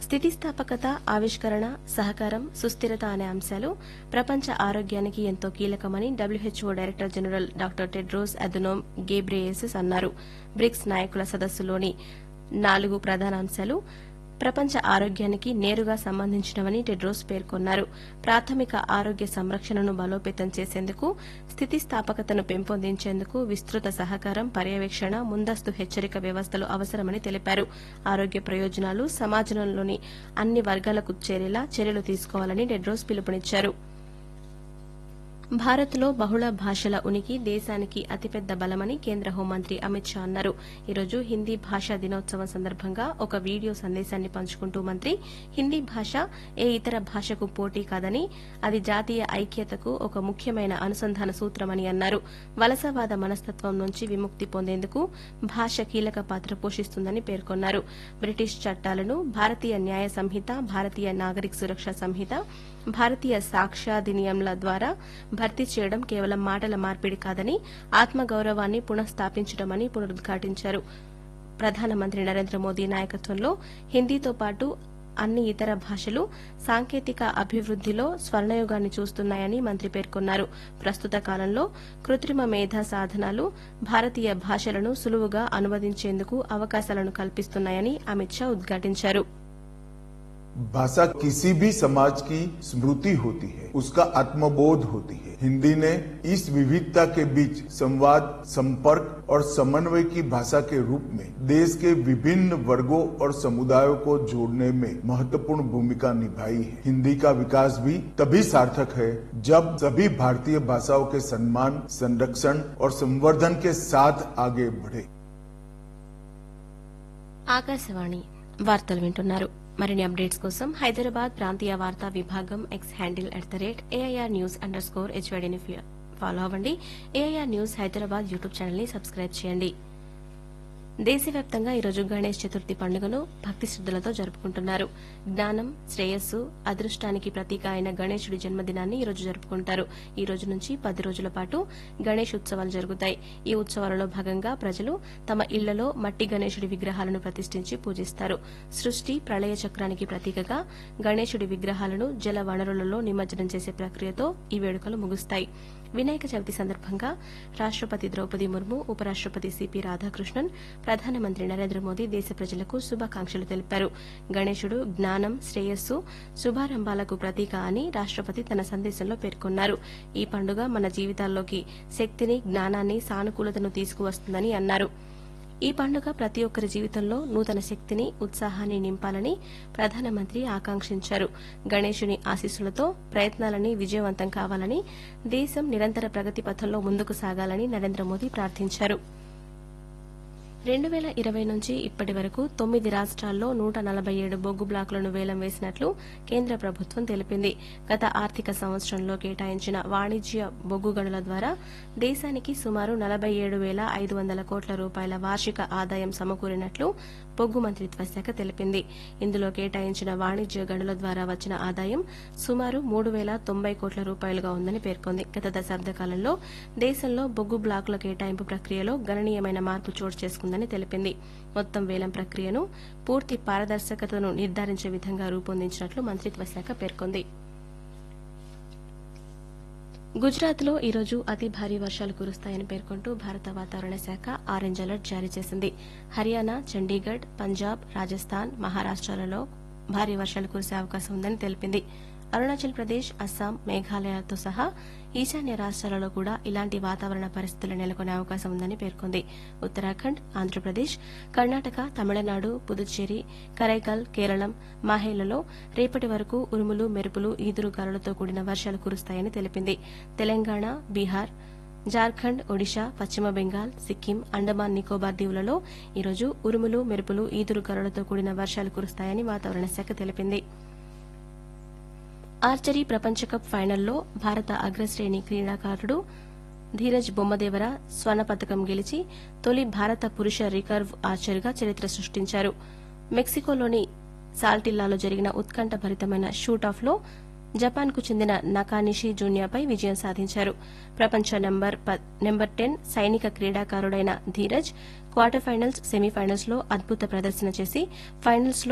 స్థితిస్థాపకత, ఆవిష్కరణ, సహకారం, సుస్థిరత అనే అంశాలు ప్రపంచ ఆరోగ్యానికి ఎంతో కీలకమని WHO director general doctor Tedros Adhanom గేబ్రేయెసస్ అన్నారు. బ్రిక్స్ నాయకుల సదస్సులోని 4 ప్రధాన అంశాలు ప్రపంచ ఆరోగ్యానికి నేరుగా సంబంధించినవని టెడ్రోస్ పేర్కొన్నారు. ప్రాథమిక ఆరోగ్య సంరక్షణను బలోపేతం చేసేందుకు, స్థితిస్థాపకతను పెంపొందించేందుకు విస్తృత సహకారం, పర్యవేక్షణ, ముందస్తు హెచ్చరిక వ్యవస్థలు అవసరమని తెలిపారు. ఆరోగ్య ప్రయోజనాలు సమాజంలోని అన్ని వర్గాలకు చేరేలా చర్యలు తీసుకోవాలని టెడ్రోస్ పిలుపునిచ్చారు. భారత్లో బహుళ భాషల ఉనికి దేశానికి అతిపెద్ద బలమని కేంద్ర హోంమంత్రి అమిత్ షా అన్నారు. ఈరోజు హిందీ భాషా దినోత్సవం సందర్భంగా ఒక వీడియో సందేశాన్ని పంచుకుంటూ మంత్రి హిందీ భాష ఏ ఇతర భాషకు పోటీ కాదని, అది జాతీయ ఐక్యతకు ఒక ముఖ్యమైన అనుసంధాన సూత్రమని అన్నారు. వలసవాద మనస్తత్వం నుంచి విముక్తి పొందేందుకు భాష కీలక పాత్ర పోషిస్తుందని పేర్కొన్నారు. బ్రిటిష్ చట్టాలను భారతీయ న్యాయ సంహిత, భారతీయ నాగరిక సురక్ష సంహిత, భారతీయ సాక్ష్యాధినియంల ద్వారా భర్తీ చేయడం కేవలం మాటల మార్పిడి కాదని, ఆత్మగౌరవాన్ని పునఃస్థాపించడమని పునరుద్ఘాటించారు. ప్రధానమంత్రి నరేంద్ర మోదీ నాయకత్వంలో హిందీతో పాటు అన్ని ఇతర భాషలు సాంకేతిక అభివృద్దిలో స్వర్ణయుగాన్ని చూస్తున్నాయని మంత్రి పేర్కొన్నారు. ప్రస్తుత కాలంలో కృత్రిమ మేధా సాధనాలు భారతీయ భాషలను సులువుగా అనువదించేందుకు అవకాశాలను కల్పిస్తున్నాయని అమిత్ షా ఉద్ఘాటించారు. भाषा किसी भी समाज की स्मृति होती है, उसका आत्मबोध होती है। हिंदी ने इस विविधता के बीच संवाद, संपर्क और समन्वय की भाषा के रूप में देश के विभिन्न वर्गों और समुदायों को जोड़ने में महत्वपूर्ण भूमिका निभाई है। हिंदी का विकास भी तभी सार्थक है जब सभी भारतीय भाषाओं के सम्मान, संरक्षण और संवर्धन के साथ आगे बढ़े। ఆకాశవాణి వార్తలు వింటున్నారు. మరిన్ని అప్డేట్స్ కోసం హైదరాబాద్ ప్రాంతీయ వార్తా విభాగం ఎక్స్ హ్యాండిల్ @AIR_News_HYDని ఫాలో అవ్వండి. AIR news Hyderabad YouTube channel ని సబ్స్క్రైబ్ చేయండి. దేశవ్యాప్తంగా ఈరోజు గణేష్ చతుర్థి పండుగను భక్తి శ్రద్దలతో జరుపుకుంటున్నారు. జ్ఞానం, శ్రేయస్సు, అదృష్టానికి ప్రతీక అయిన గణేశుడి జన్మదినాన్ని ఈరోజు జరుపుకుంటారు. ఈ రోజు నుంచి 10 రోజుల పాటు గణేష్ ఉత్సవాలు జరుగుతాయి. ఈ ఉత్సవాలలో భాగంగా ప్రజలు తమ ఇళ్లలో మట్టి గణేశుడి విగ్రహాలను ప్రతిష్ఠించి పూజిస్తారు. సృష్టి, ప్రళయ చక్రానికి ప్రతీకగా గణేశుడి విగ్రహాలను జల వనరులలో నిమజ్జనం చేసే ప్రక్రియతో ఈ వేడుకలు ముగుస్తాయి. వినాయక చవితి సందర్భంగా రాష్టపతి ద్రౌపది ముర్ము, ఉపరాష్టపతి సిపి రాధాకృష్ణన్, ప్రధానమంత్రి నరేంద్ర మోదీ దేశ ప్రజలకు శుభాకాంక్షలు తెలిపారు. గణేశుడు జ్ఞానం, శ్రేయస్సు, శుభారంభాలకు ప్రతీక అని రాష్టపతి తన సందేశంలో పేర్కొన్నారు. ఈ పండుగ మన జీవితాల్లోకి శక్తిని, జ్ఞానాన్ని, సానుకూలతను తీసుకువస్తుందని అన్నారు. ఈ పండుగ ప్రతి ఒక్కరి జీవితంలో నూతన శక్తిని, ఉత్సాహాన్ని నింపాలని ప్రధానమంత్రి ఆకాంక్షించారు. గణేశుని ఆశీస్సులతో ప్రయత్నాలని విజయవంతం కావాలని, దేశం నిరంతర ప్రగతి పథంలో ముందుకు సాగాలని నరేంద్ర మోదీ ప్రార్థించారు. 2020 నుంచి ఇప్పటి వరకు 9 రాష్ట్రాల్లో 147 బొగ్గు బ్లాకులను వేలం వేసినట్లు కేంద్ర ప్రభుత్వం తెలిపింది. గత ఆర్థిక సంవత్సరంలో కేటాయించిన వాణిజ్య బొగ్గు గనుల ద్వారా దేశానికి సుమారు 47,500 కోట్ల రూపాయల వార్షిక ఆదాయం సమకూరినట్లు బొగ్గు మంత్రిత్వ శాఖ తెలిపింది. ఇందులో కేటాయించిన వాణిజ్య గనుల ద్వారా వచ్చిన ఆదాయం సుమారు 3,090 కోట్ల రూపాయలుగా ఉందని పేర్కొంది. గత దశాబ్ద కాలంలో దేశంలో బొగ్గు బ్లాకుల కేటాయింపు ప్రక్రియలో గణనీయమైన మార్పు చోటు చేసుకుందని తెలిపింది. మొత్తం వేలం ప్రక్రియను పూర్తి పారదర్శకతను నిర్ధారించే విధంగా రూపొందించినట్లు మంత్రిత్వ శాఖ పేర్కొంది. గుజరాత్లో ఈరోజు అతి భారీ వర్షాలు కురుస్తాయని పేర్కొంటూ భారత వాతావరణ శాఖ ఆరెంజ్ అలర్ట్ జారీ చేసింది. హర్యానా, చండీగఢ్, పంజాబ్, రాజస్థాన్, మహారాష్టలలో భారీ వర్షాలు కురిసే అవకాశం ఉందని తెలిపింది. అరుణాచల్ ప్రదేశ్, అస్సాం, మేఘాలయతో సహా ఈశాన్య రాష్ట్రాలలో కూడా ఇలాంటి వాతావరణ పరిస్థితులు నెలకొనే అవకాశం ఉందని పేర్కొంది. ఉత్తరాఖండ్, ఆంధ్రప్రదేశ్, కర్ణాటక, తమిళనాడు, పుదుచ్చేరి, కరైకల్, కేరళం, మాహేలలో రేపటి వరకు ఉరుములు, మెరుపులు, ఈదురుగాలులతో కూడిన వర్షాలు కురుస్తాయని తెలిపింది. తెలంగాణ, బీహార్, జార్ఖండ్, ఒడిశా, పశ్చిమ బెంగాల్, సిక్కిం, అండమాన్ నికోబార్ దీవులలో ఈరోజు ఉరుములు, మెరుపులు, ఈదురుగాలులతో కూడిన వర్షాలు కురుస్తాయని వాతావరణ శాఖ తెలిపింది. ఆర్చరీ ప్రపంచ కప్ ఫైనల్లో భారత అగ్రశ్రేణి క్రీడాకారుడు ధీరజ్ బొమ్మదేవర స్వర్ణ పతకం గెలిచి తొలి భారత పురుష రికర్వ్ ఆర్చర్గా చరిత్ర సృష్టించారు. మెక్సికోలోని సాల్టిల్లాలో జరిగిన ఉత్కంఠభరితమైన షూటాఫ్లో జపాన్కు చెందిన నకానిషి జూనియాపై విజయం సాధించారు. ప్రపంచ నెంబర్ 10 సైనిక క్రీడాకారుడైన ధీరజ్ క్వార్టర్ ఫైనల్స్, సెమీఫైనల్స్ లో అద్భుత ప్రదర్శన చేసి ఫైనల్స్ లో